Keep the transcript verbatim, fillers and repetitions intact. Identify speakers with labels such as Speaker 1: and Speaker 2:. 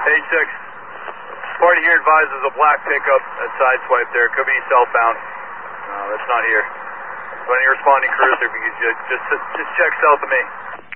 Speaker 1: Page six. Party here advises a black pickup at sideswipe there. Could be southbound. No, that's not here. So any responding cruiser, because you just, just check south of me.